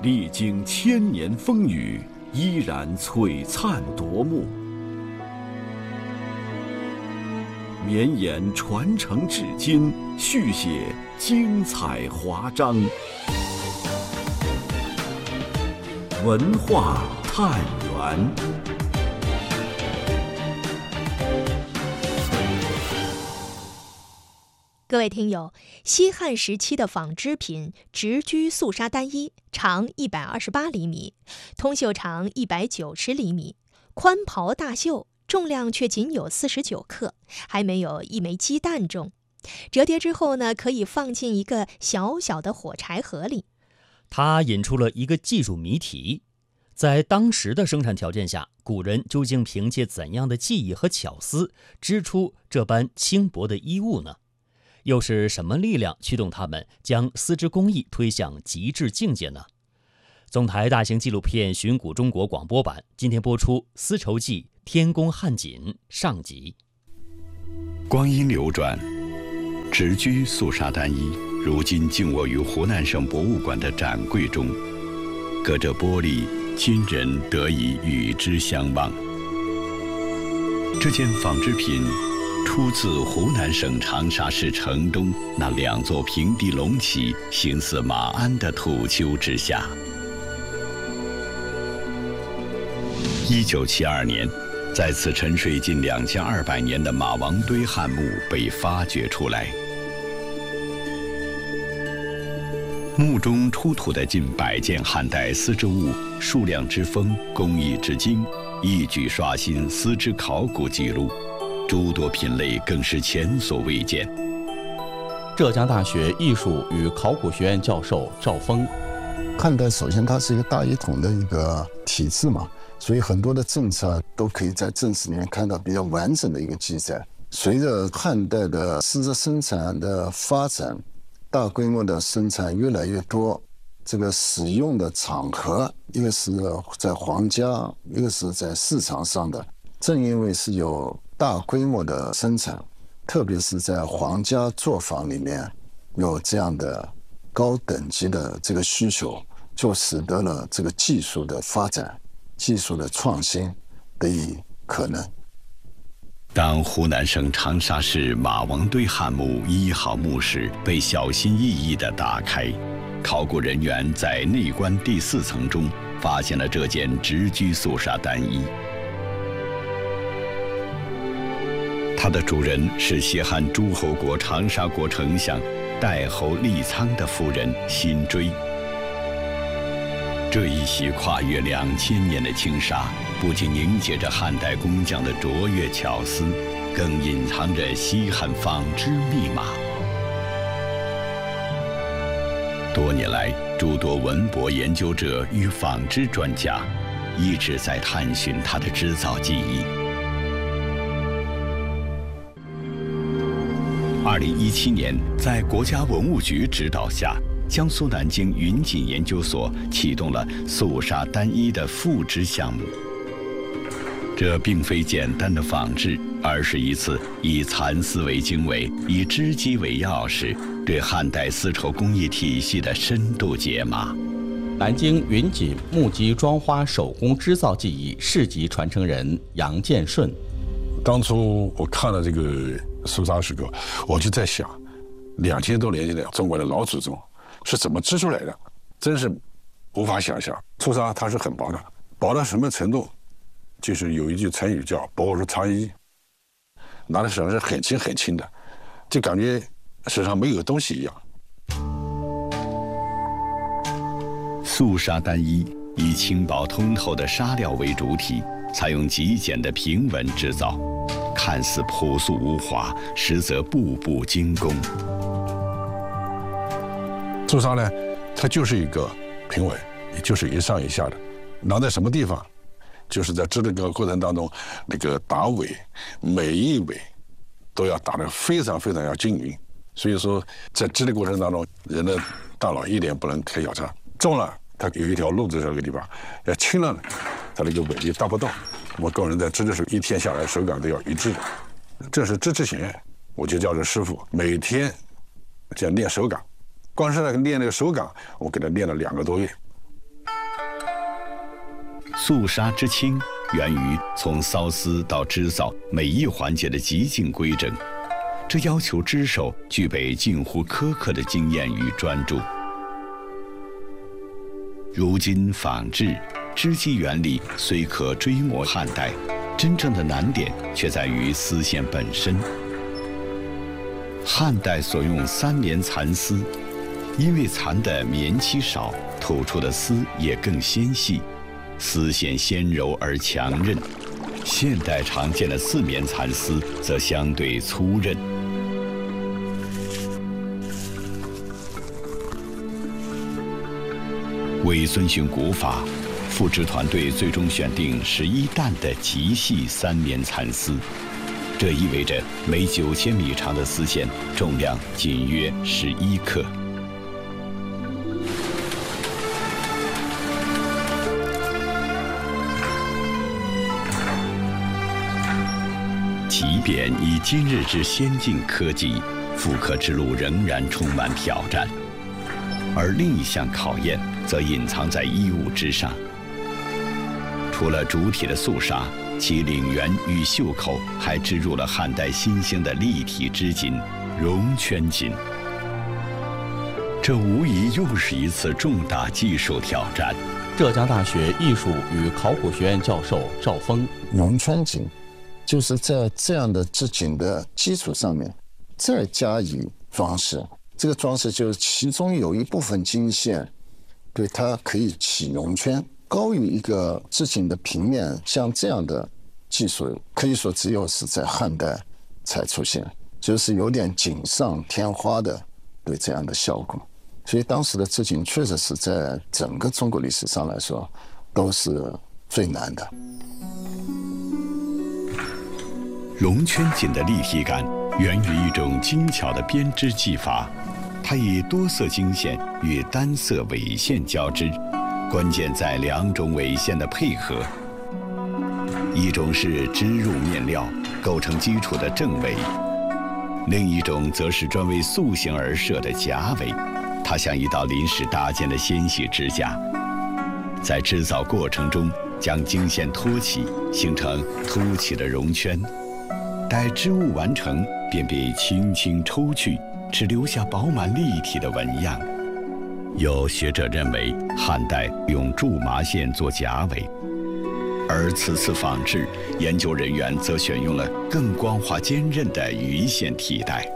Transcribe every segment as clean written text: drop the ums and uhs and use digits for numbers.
历经千年风雨，依然璀璨夺目。绵延传承至今，续写精彩华章。文化探源。 各位听友，西汉时期的纺织品直裾素纱单衣长128厘米，通袖长190厘米，宽袍大袖，重量却仅有49克，还没有一枚鸡蛋重。折叠之后呢，可以放进一个小小的火柴盒里。 它引出了一个技术谜题：在当时的生产条件下，古人究竟凭借怎样的技艺和巧思织出这般轻薄的衣物呢？又是什么力量驱动他们将丝织工艺推向极致境界呢？总台大型纪录片《寻古中国》广播版今天播出《丝绸记：天工汉锦》上集。 光阴流转，直裾素纱单衣如今静卧于湖南省博物馆的展柜中，隔着玻璃，今人得以与之相望。这件纺织品出自湖南省长沙市城东那2座平地隆起、形似马鞍的土丘之下。1972年，在此沉睡近2200年的马王堆汉墓被发掘出来。墓中出土的近100件汉代丝织物，数量之丰，工艺之精，一举刷新丝织考古记录。诸多品类更是前所未见。 浙江大学艺术与考古学院教授赵峰， 汉代首先它是一个大一统的一个体制嘛，所以很多的政策都可以在正史里面看到比较完整的一个记载。随着汉代的丝织生产的发展，大规模的生产越来越多，这个使用的场合，一个是在皇家，一个是在市场上的。正因为是有大规模的生产，特别是在皇家作坊里面有这样的高等级的这个需求，就使得了这个技术的发展、技术的创新得以可能。 当湖南省长沙市马王堆汉墓1号墓室被小心翼翼地打开，考古人员在内棺第4层中发现了这件直裾素纱单衣。它的主人是西汉诸侯国长沙国丞相代侯立苍的夫人辛追。这一袭跨越2000年的轻纱，不仅凝结着汉代工匠的卓越巧思，更隐藏着西汉纺织密码。多年来，诸多文博研究者与纺织专家一直在探寻它的织造技艺。2017年，在国家文物局指导下，江苏南京云锦研究所启动了素纱单衣的复织项目。这并非简单的仿制，而是一次以蚕丝为经纬、以织机为钥匙，对汉代丝绸工艺体系的深度解码。 南京云锦木屐妆花手工织造技艺世级传承人杨建顺。 当初我看了这个素纱石刻，我就在想，2000多年前的中国的老祖宗是怎么织出来的，真是无法想象。素纱它是很薄的，薄到什么程度？就是有一句成语叫“薄如蝉翼”，拿在手上是很轻很轻的，就感觉手上没有东西一样。 素纱单衣以轻薄通透的纱料为主体，采用极简的平纹制造，看似朴素无华，实则步步精工。 素纱呢，它就是一个平纹，也就是一上一下的，拿在什么地方，就是在织的这个过程当中，那个打尾，每一尾都要打得非常非常要均匀。所以说，在织的过程当中，人的大脑一点不能开小差，重了它有一条路在这个地方，要轻了呢，它那个尾力达不到。我个人在织的时候，一天下来手感都要一致的，这是织之前，我就叫这师傅每天这样练手感，光是练那个手感，我给他练了2个多月。 肃杀之轻源于从缫丝到织造每一环节的极尽规整，这要求织手具备近乎苛刻的经验与专注。如今纺织织机原理虽可追摹汉代，真正的难点却在于丝线本身。汉代所用3棉蚕丝，因为蚕的棉期少，吐出的丝也更纤细，丝线纤柔而强韧。现代常见的4棉蚕丝则相对粗韧。为遵循古法，复制团队最终选定11担的极细3棉蚕丝，这意味着每9000米长的丝线重量仅约11克。即便以今日之先进科技，复刻之路仍然充满挑战。而另一项考验则隐藏在衣物之上。除了主体的肃杀，其领缘与袖口还织入了汉代新兴的立体织锦——绒圈锦。这无疑又是一次重大技术挑战。 浙江大学艺术与考古学院教授赵峰， 绒圈锦就是在这样的织锦的基础上面再加以装饰。这个装饰就是其中有一部分经线，对它可以起绒圈，高于一个织锦的平面。像这样的技术，可以说只有是在汉代才出现，就是有点锦上添花的对这样的效果。所以当时的织锦确实是在整个中国历史上来说都是最难的。 绒圈锦的立体感源于一种精巧的编织技法，它以多色经线与单色纬线交织，关键在2种纬线的配合。一种是织入面料构成基础的正纬，另一种则是专为塑形而设的假纬，它像一道临时搭建的纤细支架，在织造过程中将经线托起，形成凸起的绒圈。待织物完成，便被轻轻抽去，只留下饱满立体的纹样。有学者认为，汉代用苎麻线做假纬，而此次仿制，研究人员则选用了更光滑坚韧的鱼线替代。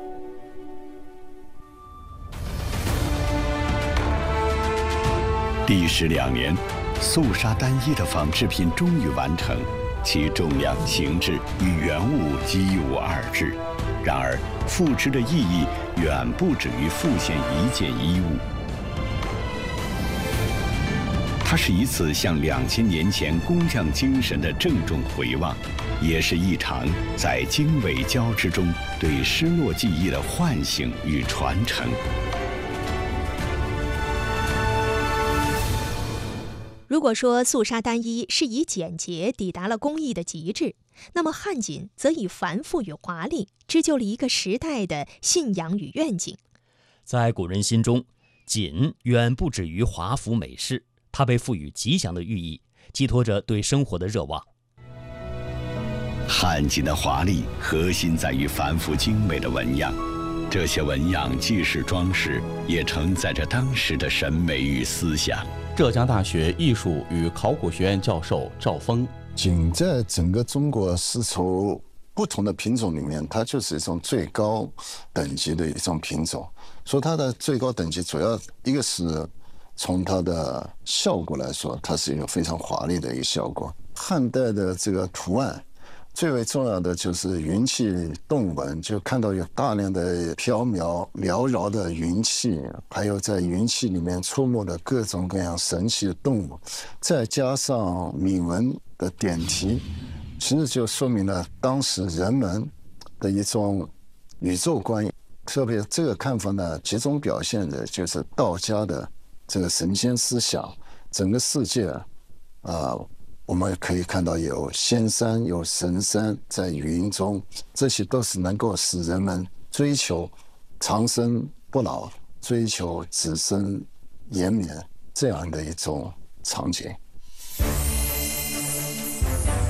历时2年，肃杀单一的纺织品终于完成。其重量、形制与原物几无二致，然而复制的意义远不止于复现一件衣物。它是一次向2000年前工匠精神的郑重回望，也是一场在经纬交织中对失落技艺的唤醒与传承。 如果说肃杀单一是以简洁抵达了工艺的极致，那么汉锦则以繁复与华丽织就了一个时代的信仰与愿景。 在古人心中，锦远不止于华服美饰，它被赋予吉祥的寓意，寄托着对生活的热望。 汉锦的华丽核心在于繁复精美的纹样，这些纹样既是装饰，也承载着当时的审美与思想。 浙江大学艺术与考古学院教授赵峰， 锦在整个中国丝绸不同的品种里面，它就是一种最高等级的一种品种。说它的最高等级，主要一个是从它的效果来说，它是一个非常华丽的一个效果。汉代的这个图案最为重要的就是云气动纹，就看到有大量的飘渺缭绕的云气，还有在云气里面出没的各种各样神奇的动物，再加上铭文的点题，其实就说明了当时人们的一种宇宙观。特别这个看法呢，集中表现的就是道家的这个神仙思想。整个世界我们可以看到有仙山有神山在云中，这些都是能够使人们追求长生不老，追求子孙延绵这样的一种场景。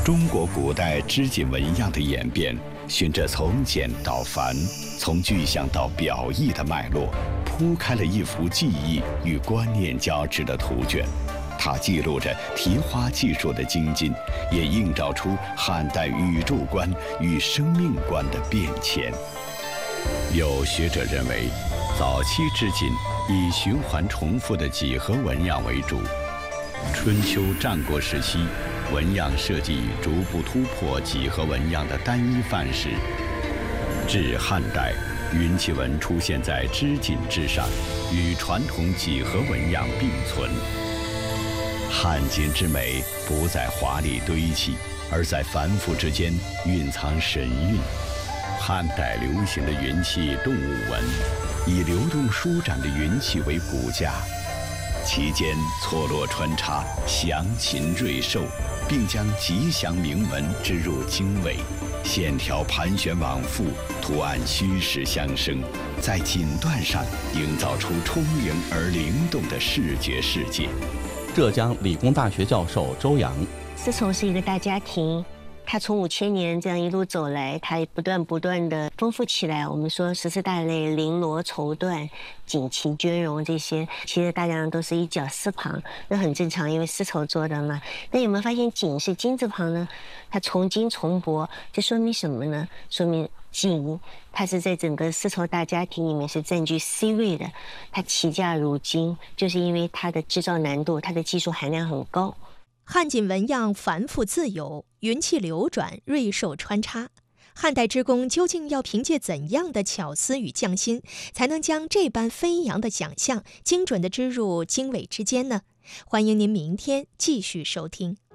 中国古代织锦纹样的演变，循着从简到繁、从具象到表意的脉络，铺开了一幅技艺与观念交织的图卷。它记录着题花技术的精进，也映照出汉代宇宙观与生命观的变迁。有学者认为，早期织锦以循环重复的几何纹样为主。春秋战国时期，纹样设计逐步突破几何纹样的单一范式。至汉代，云气纹出现在织锦之上，与传统几何纹样并存。汉锦之美不在华丽堆砌，而在繁复之间蕴藏神韵。汉代流行的云气动物纹，以流动舒展的云气为骨架，其间错落穿插，祥禽瑞兽，并将吉祥铭文织入经纬，线条盘旋往复，图案虚实相生，在锦缎上营造出充盈而灵动的视觉世界。 浙江理工大学教授周洋， 丝绸是一个大家庭，它从5000年这样一路走来，它不断的丰富起来。我们说14大类，绫罗绸缎、锦旗绢绒这些，其实大家都是一绞丝旁，那很正常，因为丝绸做的嘛。那有没有发现锦是金字旁呢？它从金从帛，这说明什么呢？说明锦它是在整个丝绸大家庭里面是占据 C 位的，它起价如金，就是因为它的制造难度，它的技术含量很高。 汉锦纹样繁复自由，云气流转，瑞兽穿插。汉代织工究竟要凭借怎样的巧思与匠心，才能将这般飞扬的想象精准地织入经纬之间呢？欢迎您明天继续收听。